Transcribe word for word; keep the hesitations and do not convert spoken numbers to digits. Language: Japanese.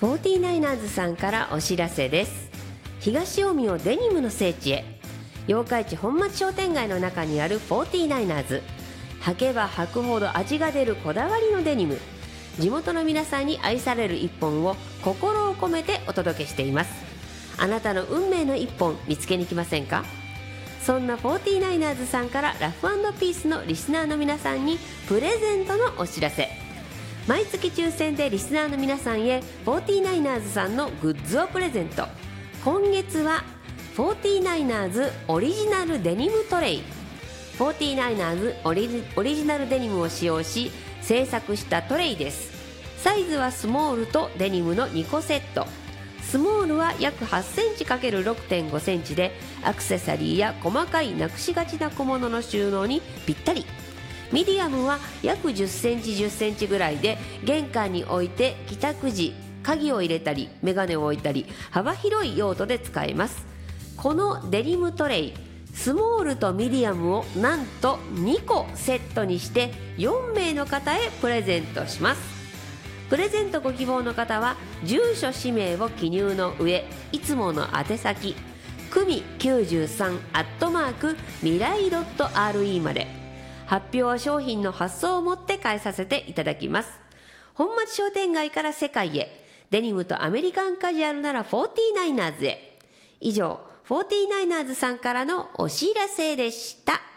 フォーティーナイナーズさんからお知らせです。東近江をデニムの聖地へ。八日市本町商店街の中にあるフォーティーナイナーズ。履けば履くほど味が出るこだわりのデニム。地元の皆さんに愛される一本を心を込めてお届けしています。あなたの運命の一本見つけに来ませんか？そんなフォーティーナイナーズさんからラフ&ピースのリスナーの皆さんにプレゼントのお知らせ。毎月抽選でリスナーの皆さんへフォーティーナイナーズさんのグッズをプレゼント。今月はフォーティーナイナーズオリジナルデニムトレイ。フォーティーナイナーズオリジ、オリジナルデニムを使用し制作したトレイです。サイズはスモールとデニムのにこセット。スモールは約 はちセンチ×ろくてんごセンチでアクセサリーや細かいなくしがちな小物の収納にぴったり。ミディアムは約じゅっセンチじゅっセンチぐらいで玄関に置いて帰宅時鍵を入れたりメガネを置いたり幅広い用途で使えます。このデニムトレイ、スモールとミディアムをなんとにこセットにしてよんめいの方へプレゼントします。プレゼントご希望の方は住所氏名を記入の上、いつもの宛先くみきゅうじゅうさんアットマークミライ .re まで。発表は商品の発送をもって返させていただきます。本町商店街から世界へ、デニムとアメリカンカジュアルならフォーティーナイナーズへ。以上、フォーティーナイナーズさんからのお知らせでした。